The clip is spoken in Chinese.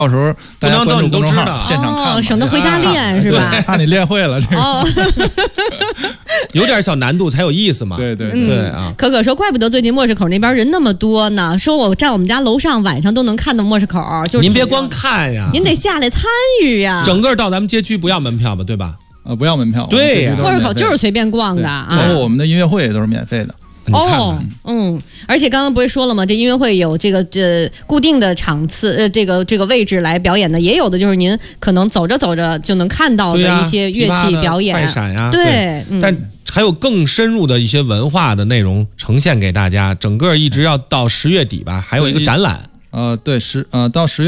到时候大家关注公众号，现场看， 省得回家练是吧？ 怕你练会了这个。 有点小难度才有意思嘛。 对啊。 可可说，怪不得最近莫市口那边人那么多呢。说我站我们家楼上，晚上都能看到莫市口。就是您别光看呀， 您得下来参与呀。 整个到咱们街区不要门票吧，对吧？ 不要门票。 对呀， 莫市口就是随便逛的啊。 包括我们的音乐会也都是免费的。 而且刚刚不是说了吗？这音乐会有这个固定的场次，这个位置来表演的，也有的就是您可能走着走着就能看到的一些乐器表演， 快闪呀， 对， 但还有更深入的一些文化的内容呈现给大家。整个一直要到10月底吧，还有一个展览。 对，到10月。